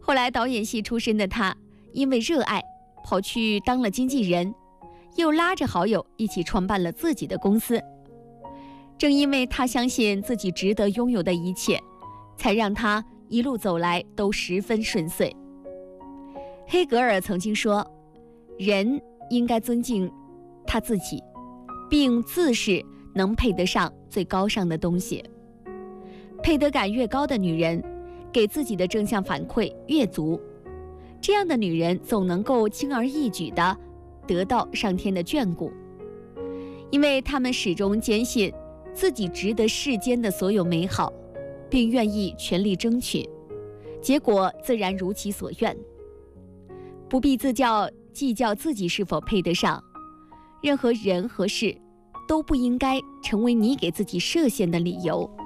后来导演系出身的他，因为热爱，跑去当了经纪人，又拉着好友一起创办了自己的公司。正因为他相信自己值得拥有的一切，才让他一路走来都十分顺遂。黑格尔曾经说，人应该尊敬他自己，并自视能配得上最高尚的东西。配得感越高的女人，给自己的正向反馈越足，这样的女人总能够轻而易举地得到上天的眷顾，因为她们始终坚信自己值得世间的所有美好，并愿意全力争取，结果自然如其所愿。不必计较自己是否配得上，任何人和事都不应该成为你给自己设限的理由。